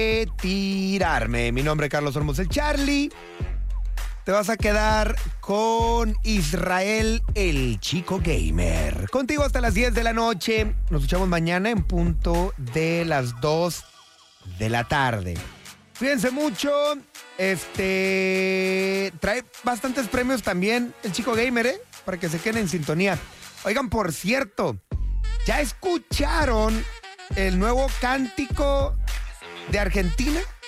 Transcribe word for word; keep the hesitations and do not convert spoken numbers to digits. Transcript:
Tirarme. Mi nombre es Carlos Olmos el Charlie. Te vas a quedar con Israel, el chico gamer. Contigo hasta las diez de la noche. Nos escuchamos mañana en punto de las dos de la tarde. Cuídense mucho. Este trae bastantes premios también el chico gamer, ¿eh? Para que se queden en sintonía. Oigan, por cierto, ¿ya escucharon el nuevo cántico de Argentina?